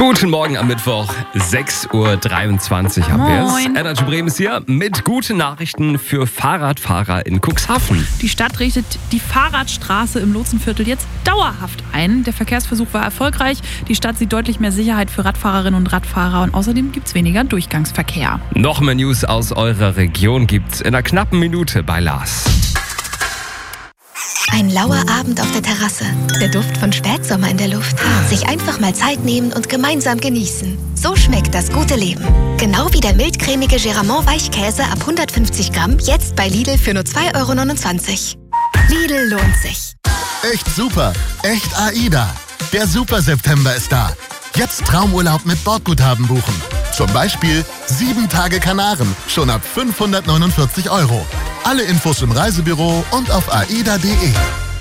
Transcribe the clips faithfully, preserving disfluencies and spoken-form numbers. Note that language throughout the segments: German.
Guten Morgen am Mittwoch, sechs Uhr dreiundzwanzig haben wir es. Energy Bremen ist hier mit guten Nachrichten für Fahrradfahrer in Cuxhaven. Die Stadt richtet die Fahrradstraße im Lotsenviertel jetzt dauerhaft ein. Der Verkehrsversuch war erfolgreich. Die Stadt sieht deutlich mehr Sicherheit für Radfahrerinnen und Radfahrer und außerdem gibt es weniger Durchgangsverkehr. Noch mehr News aus eurer Region gibt's in einer knappen Minute bei Lars. Ein lauer Abend auf der Terrasse, der Duft von Spätsommer in der Luft. Sich einfach mal Zeit nehmen und gemeinsam genießen. So schmeckt das gute Leben. Genau wie der mildcremige Geramont Weichkäse ab hundertfünfzig Gramm, jetzt bei Lidl für nur zwei Euro neunundzwanzig. Lidl lohnt sich. Echt super, echt AIDA. Der Super-September ist da. Jetzt Traumurlaub mit Bordguthaben buchen. Zum Beispiel sieben Tage Kanaren, schon ab fünfhundertneunundvierzig Euro. Alle Infos im Reisebüro und auf aida punkt de.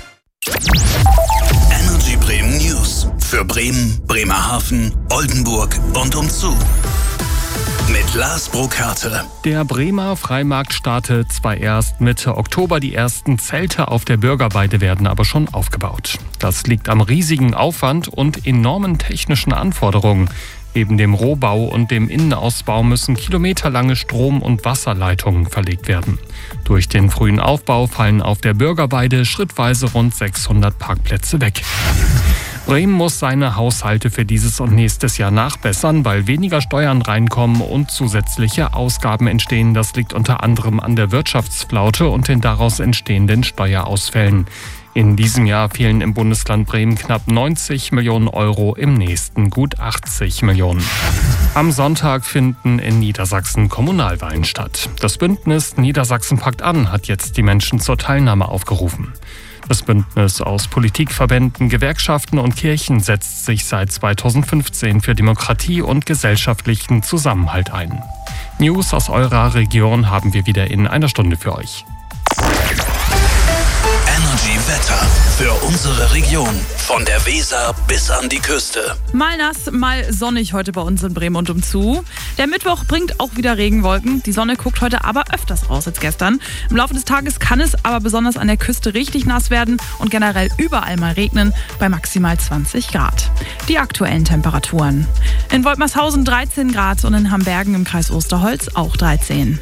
Energy Bremen News. Für Bremen, Bremerhaven, Oldenburg und umzu. Mit Lars Brokarte. Der Bremer Freimarkt startet zwar erst Mitte Oktober, die ersten Zelte auf der Bürgerweide werden aber schon aufgebaut. Das liegt am riesigen Aufwand und enormen technischen Anforderungen. Neben dem Rohbau und dem Innenausbau müssen kilometerlange Strom- und Wasserleitungen verlegt werden. Durch den frühen Aufbau fallen auf der Bürgerweide schrittweise rund sechshundert Parkplätze weg. Bremen muss seine Haushalte für dieses und nächstes Jahr nachbessern, weil weniger Steuern reinkommen und zusätzliche Ausgaben entstehen. Das liegt unter anderem an der Wirtschaftsflaute und den daraus entstehenden Steuerausfällen. In diesem Jahr fehlen im Bundesland Bremen knapp neunzig Millionen Euro, im nächsten gut achtzig Millionen. Am Sonntag finden in Niedersachsen Kommunalwahlen statt. Das Bündnis Niedersachsen packt an hat jetzt die Menschen zur Teilnahme aufgerufen. Das Bündnis aus Politikverbänden, Gewerkschaften und Kirchen setzt sich seit zweitausendfünfzehn für Demokratie und gesellschaftlichen Zusammenhalt ein. News aus eurer Region haben wir wieder in einer Stunde für euch. Energy Wetter für unsere Region. Von der Weser bis an die Küste. Mal nass, mal sonnig heute bei uns in Bremen und umzu. Der Mittwoch bringt auch wieder Regenwolken. Die Sonne guckt heute aber öfters raus als gestern. Im Laufe des Tages kann es aber besonders an der Küste richtig nass werden und generell überall mal regnen bei maximal zwanzig Grad. Die aktuellen Temperaturen. In Woltmershausen dreizehn Grad und in Hambergen im Kreis Osterholz auch dreizehn.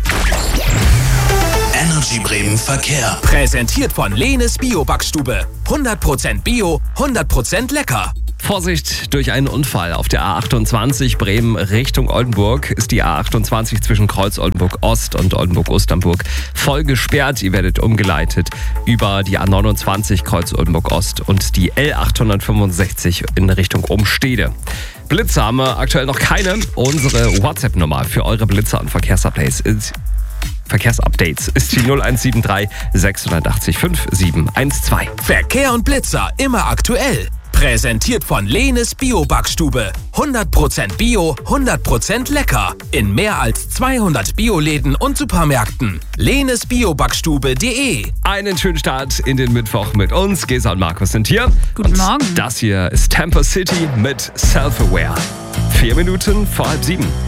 Energy Bremen Verkehr. Präsentiert von Lehnes Bio-Backstube. hundert Prozent Bio, hundert Prozent lecker. Vorsicht, durch einen Unfall auf der A achtundzwanzig Bremen Richtung Oldenburg ist die A achtundzwanzig zwischen Kreuz Oldenburg Ost und Oldenburg-Osternburg voll gesperrt. Ihr werdet umgeleitet über die A neunundzwanzig Kreuz Oldenburg Ost und die L achthundertfünfundsechzig in Richtung Umstede. Blitzer haben wir aktuell noch keine. Unsere WhatsApp-Nummer für eure Blitzer und Verkehrsupdates ist Verkehrsupdates ist die null eins sieben drei sechs acht fünf sieben eins zwei. Verkehr und Blitzer immer aktuell. Präsentiert von Lehnes Bio-Backstube. hundert Prozent Bio, hundert Prozent lecker. In mehr als zweihundert Bioläden und Supermärkten. Lehnes Bio-Backstube punkt de. Einen schönen Start in den Mittwoch mit uns. Gesa und Markus sind hier. Guten und Morgen. Das hier ist Tampa City mit Self-Aware. Vier Minuten vor halb sieben.